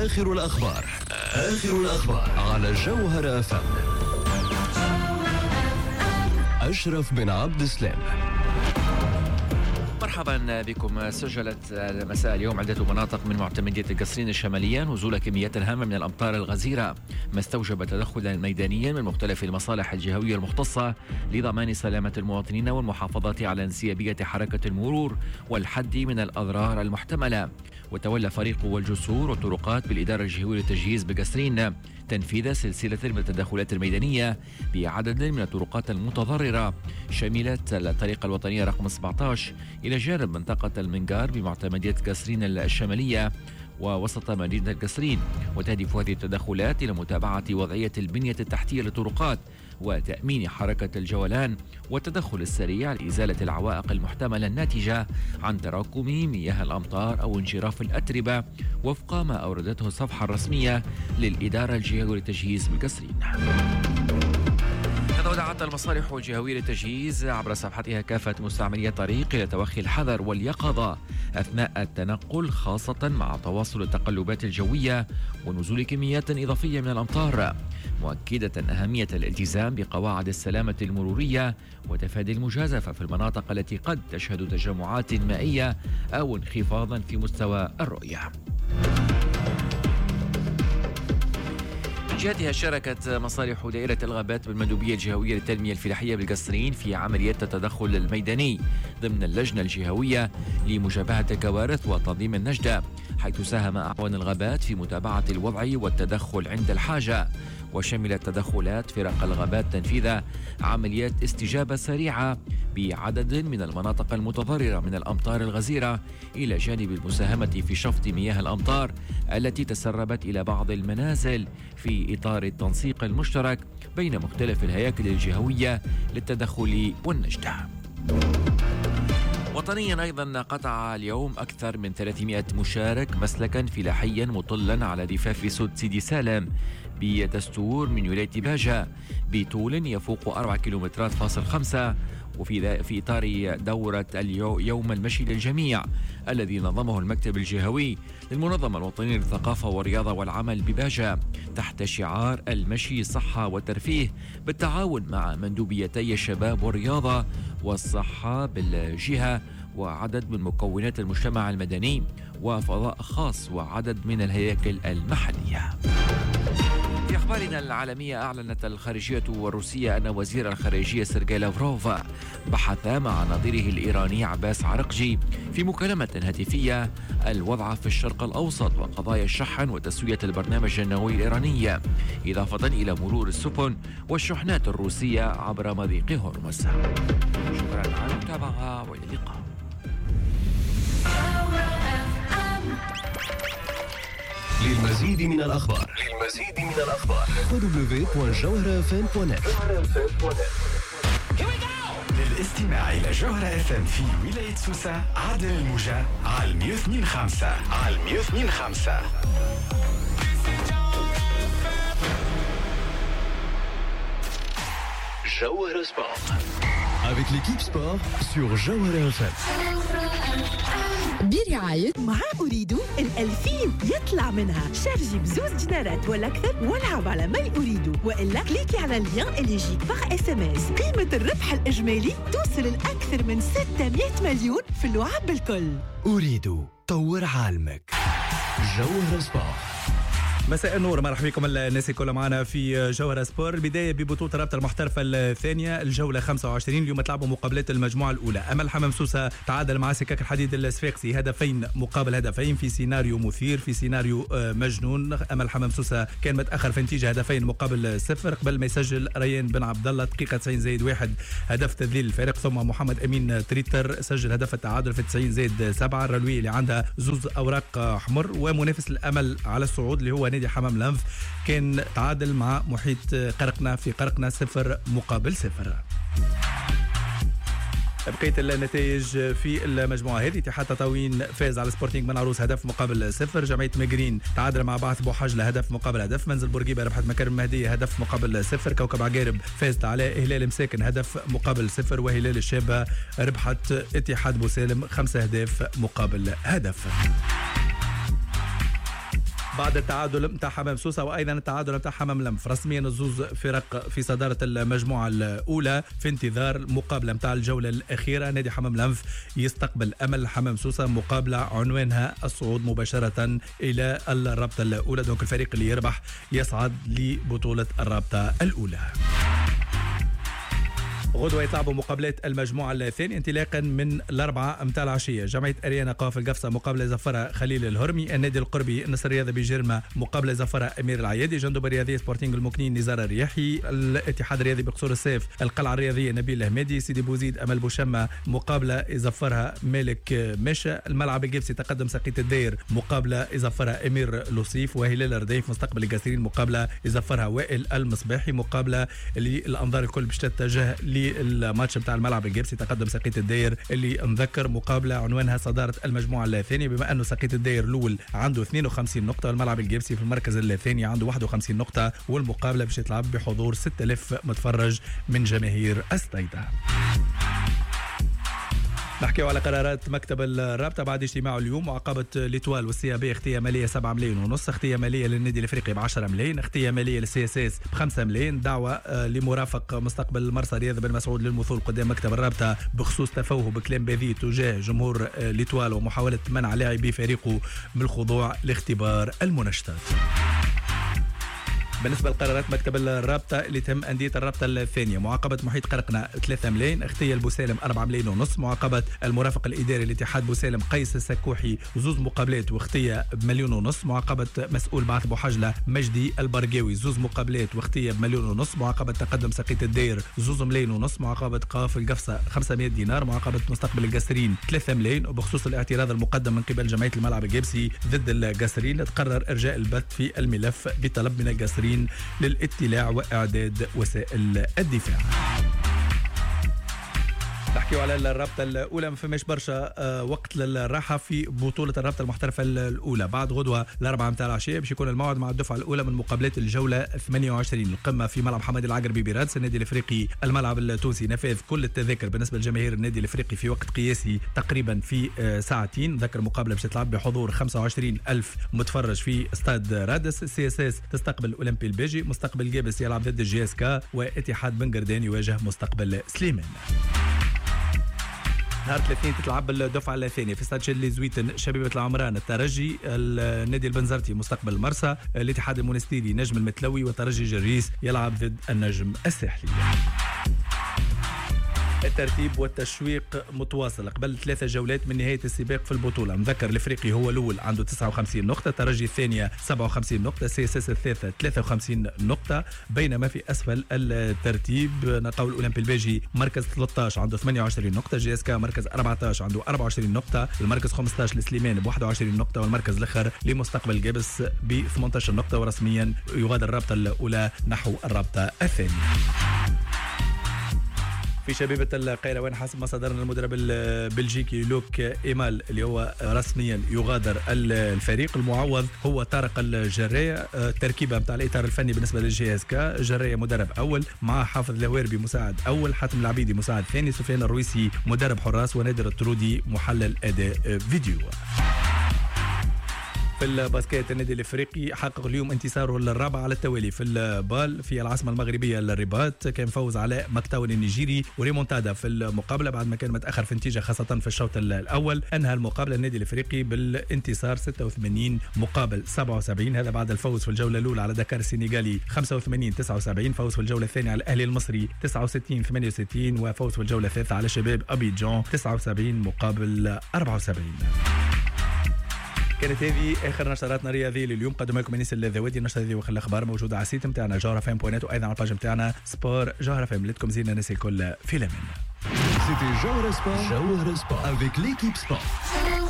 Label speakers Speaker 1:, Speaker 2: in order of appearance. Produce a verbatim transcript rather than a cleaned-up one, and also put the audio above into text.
Speaker 1: آخر الأخبار آخر الأخبار على جوهر أف أم. أشرف بن عبد السلام.
Speaker 2: مرحبا بكم. سجلت مساء اليوم عدة مناطق من معتمدية القصرين الشمالية نزول كميات هامة من الأمطار الغزيرة، ما استوجب تدخلا ميدانيا من مختلف المصالح الجهوية المختصة لضمان سلامة المواطنين والمحافظة على انسيابية حركة المرور والحد من الأضرار المحتملة. وتولى فريق والجسور والطرقات بالإدارة الجهوية للتجهيز بقصرين تنفيذ سلسلة من التدخلات الميدانية بعدد من الطرقات المتضررة، شملت الطريقة الوطنية رقم سبعة عشر إلى جانب منطقة المنقار بمعتمدية قصرين الشمالية ووسط مدينة القصرين. وتهدف هذه التدخلات إلى متابعة وضعية البنية التحتية للطرقات وتأمين حركة الجولان والتدخل السريع لإزالة العوائق المحتملة الناتجة عن تراكم مياه الأمطار أو انجراف الأتربة وفق ما أوردته الصفحة الرسمية للإدارة الجهوية للتجهيز بالقصرين. ودعت المصالح الجهوية للتجهيز عبر صفحتها كافة مستعملي الطريق إلى توخي الحذر واليقظة أثناء التنقل، خاصة مع تواصل التقلبات الجوية ونزول كميات إضافية من الأمطار، مؤكدة أهمية الالتزام بقواعد السلامة المرورية وتفادي المجازفة في المناطق التي قد تشهد تجمعات مائية أو انخفاضا في مستوى الرؤية. من جهتها شاركت مصالح دائرة الغابات بالمندوبية الجهوية للتنمية الفلاحية بالقصرين في عمليات التدخل الميداني ضمن اللجنة الجهوية لمجابهة الكوارث وتنظيم النجدة، حيث ساهم أعوان الغابات في متابعة الوضع والتدخل عند الحاجة. وشملت تدخلات فرق الغابات تنفيذ عمليات استجابة سريعة بعدد من المناطق المتضررة من الأمطار الغزيرة، إلى جانب المساهمة في شفط مياه الأمطار التي تسربت إلى بعض المنازل في إطار التنسيق المشترك بين مختلف الهياكل الجهوية للتدخل والنجدة. وطنيا أيضا قطع اليوم أكثر من ثلاثمائة مشارك مسلكا فلاحيا مطلا على ضفاف سد سيدي سالم بدستور من ولاية باجة بطول يفوق أربعة كيلومترات فاصل خمسة، وفي في إطار دورة يوم المشي للجميع الذي نظمه المكتب الجهوي للمنظمة الوطنية للثقافة والرياضة والعمل بباجة تحت شعار المشي صحة والترفيه، بالتعاون مع مندوبيتي الشباب والرياضة والصحة بالجهة وعدد من مكونات المجتمع المدني وفضاء خاص وعدد من الهياكل المحلية. في أخبارنا العالمية، أعلنت الخارجية الروسية أن وزير الخارجية سيرجي لافروف بحث مع نظيره الإيراني عباس عرقجي في مكالمة هاتفية الوضع في الشرق الأوسط وقضايا الشحن وتسوية البرنامج النووي الإيراني، إضافة إلى مرور السفن والشحنات الروسية عبر مضيق هرمز. شكرا على المتابعة وإلى اللقاء.
Speaker 1: للمزيد من الأخبار للمزيد من الأخبار دبليو دبليو دوت جوهر اف ام دوت نت.
Speaker 3: للاستماع إلى جوهر اف ام في ولاية سوسة عدن الموجة على مية واثنين خمسة على مية واثنين خمسة.
Speaker 1: جوهر سبورت avec l'équipe sport sur جوهر اف ام.
Speaker 4: برعاية مع أريدو الألفين يطلع منها، شارجي بزوز دينارات ولا أكثر والعب على ماي أريدو، وإلا كليكي على اللين اللي يجيك باغ اس ام اس. قيمة الربح الإجمالي توصل لأكثر من ستمائة مليون في اللعب بالكل.
Speaker 1: أريدو طور عالمك. جوهر سبورت.
Speaker 5: مساء النور، مرحبا بكم الناس الكل معنا في جوهر سبور. البدايه ببطوله رابطه المحترفه الثانيه الجوله خمسة وعشرين. اليوم تلعبوا مقابلات المجموعه الاولى. امل حمام سوسه تعادل مع سكاك الحديد الصفاقسي هدفين مقابل هدفين في سيناريو مثير، في سيناريو مجنون. امل حمام سوسه كان متاخر في نتيجه هدفين مقابل صفر قبل ما يسجل ريان بن عبد الله دقيقه تسعين زائد واحد هدف تذليل الفريق، ثم محمد امين تريتر سجل هدف التعادل في تسعين زائد سبعة. الرلوي اللي عندها زوز اوراق حمر، ومنافس الامل على الصعود اللي هو نادي حمام لنف كان تعادل مع محيط قرقنا في قرقنا صفر مقابل صفر. بقية النتائج في المجموعة هذه: اتحاد تطاوين فاز على سبورتينغ بن عروس هدف مقابل صفر، جمعية مجرين تعادل مع بعث بوحجلة هدف مقابل هدف، منزل بورقيبة ربحت مكارم المهدية هدف مقابل صفر، كوكب عقارب فازت على هلال مساكن هدف مقابل صفر، وهلال الشابة ربحت اتحاد بوسالم خمسة أهداف مقابل هدف. بعد التعادل نتاع حمام سوسة وايضا التعادل نتاع حمام لمف. رسميا الزوز فرق في صداره المجموعه الاولى في انتظار المقابله نتاع الجوله الاخيره. نادي حمام لمف يستقبل امل حمام سوسة، مقابله عنوانها الصعود مباشره الى الرابطه الاولى. دونك الفريق اللي يربح يصعد لبطوله الرابطه الاولى. غدوة يتلعبوا مقابلات المجموعة الثانية انطلاقا من الأربعة متاع العشية. جمعية أريانا قاف القفصة مقابلة زفرة خليل الهرمي. النادي القربي النصر الرياضي بجرمة مقابلة زفرة أمير العيادي. جندوب الرياضية سبورتينغ المكنين نزار الرياحي. الاتحاد الرياضي بقصور السيف القلعة الرياضية نبيل الهميدي. سيدي بوزيد أمل بوشمة مقابلة يزفرها مالك مشا. الملعب الجبسي تقدم سقية الدير مقابلة يزفرها أمير لوصيف. وهلال الرديف مستقبل القاسرين مقابلة يزفرها وائل المصباحي. مقابلة اللي الأنظار الكل باش تتجه الماتش بتاع الملعب الجبسي تقدم سقية الداير اللي نذكر مقابلة عنوانها صدارة المجموعة الثانية، بما أنه سقية الداير الأول عنده اثنين وخمسين نقطة والملعب الجبسي في المركز الثاني عنده واحد وخمسين نقطة، والمقابلة باش تلعب بحضور ستة آلاف متفرج من جماهير السطيدة. نحكيو على قرارات مكتب الرابطة بعد اجتماعه اليوم. معاقبة ليتوال والسي بي اختيار مالية سبعة ملايين ونص، اختيار مالية للنادي الافريقي ب عشرة ملايين، اختيار مالية للسي اس اس ب خمسة ملايين، دعوة لمرافق مستقبل المرسى رياض بن مسعود للمثول قدام مكتب الرابطة بخصوص تفوه بكلام بذيء تجاه جمهور ليتوال ومحاولة منع لاعبي فريقه من الخضوع لاختبار المنشطات. بالنسبة لقرارات مكتب الرابطة اللي تهم أندية الرابطة الثانية: معاقبة محيط قرقنة ثلاثة ملايين، اختيار بوسالم أربعة ملايين ونص، معاقبة المرافق الإداري لاتحاد بوسالم قيس السكوحي زوز مقابلات واختيار بمليون ونص، معاقبة مسؤول بعث بوحجلة مجدي البرقاوي زوز مقابلات واختيار بمليون ونص، معاقبة تقدم سقية الدير زوز ملايين ونص، معاقبة قاف القفصة خمسمائة دينار، معاقبة مستقبل القاسرين ثلاثة ملايين. وبخصوص الاعتراض المقدم من قبل جمعية الملعب الجبسي ضد القاسرين تقرر إرجاء البث في الملف بطلب من القاسرين للاطلاع وإعداد وسائل الدفاع. نحكيو على الرابطة الأولى. ما فماش برشا وقت للراحة في بطولة الرابطة المحترفة الأولى. بعد غدوة الأربعة متاع العشية باش يكون الموعد مع الدفعة الأولى من مقابلات الجولة ثمانية وعشرين. القمة في ملعب حمادي العقربي برادس. النادي الأفريقي الملعب التونسي نفاذ كل التذاكر بالنسبة لجماهير النادي الأفريقي في وقت قياسي تقريبا في ساعتين. ذكر مقابلة باش تلعب بحضور خمسة وعشرين ألف متفرج في استاد رادس. السي اس اس تستقبل أولمبي الباجي، مستقبل جابس يلعب ضد الجي اس كا، واتحاد بن قردان يواجه مستقبل سليمان. نهار الاثنين تتلعب الدفعة الثانية في استاد شلي زويتن. شبيبة العمران الترجي، النادي البنزرتي مستقبل المرسى، الاتحاد المونستيري نجم المتلوي، وترجي جريس يلعب ضد النجم الساحلي. الترتيب والتشويق متواصل قبل ثلاثة جولات من نهاية السباق في البطولة. مذكر الافريقي هو الاول عنده تسعة وخمسين نقطة، ترجي الثانية سبعة وخمسين نقطة، سي اس اس الثالثة ثلاثة وخمسين نقطة، بينما في اسفل الترتيب نلقاو الاولمبي الباجي مركز ثلاثة عشر عنده ثمانية وعشرين نقطة، جي اس كا مركز أربعة عشر عنده أربعة وعشرين نقطة، المركز خمسة عشر لسليمان ب واحد وعشرين نقطة، والمركز الاخر لمستقبل جابس ب ثمانية عشر نقطة. ورسميا يغادر الرابطة الاولى نحو الرابطة الثانية. في شبيبة القيروان حسب ما صدرنا المدرب البلجيكي لوك إيمال اللي هو رسميا يغادر الفريق. المعوض هو طارق الجراية. التركيبة متاع الإطار الفني بالنسبة للجي اس كا: جراية مدرب أول، مع حافظ الهواربي مساعد أول، حاتم العبيدي مساعد ثاني، سفيان الرويسي مدرب حراس، ونادر الطرودي محلل أداء فيديو. في الباسكيت النادي الافريقي حقق اليوم انتصاره الرابع على التوالي في البال في العاصمه المغربيه الرباط. كان فوز على مكتاون النيجيري وريمونتادا في المقابله بعد ما كان متاخر في النتيجه خاصه في الشوط الاول. انهى المقابله النادي الافريقي بالانتصار ستة وثمانين مقابل سبعة وسبعين، هذا بعد الفوز في الجوله الاولى على دكار السنغالي خمسة وثمانين تسعة وسبعين، فوز في الجوله الثانيه على الاهلي المصري تسعة وستين ثمانية وستين، وفوز في الجوله الثالثه على شباب ابيجان تسعة وسبعين مقابل أربعة وسبعين. كانت هذه اخر نشراتنا الرياضيه لليوم. قدم لكم انيس الذوادي. النشره هذه وخل الاخبار موجوده على السيت نتاعنا جوهره فام بوينت، وايضا على الباج نتاعنا سبور جوهره فام. لكم زينا الناس الكل في الامان.
Speaker 1: C'était Jawhara Sport, Jawhara Sport avec l'équipe sport.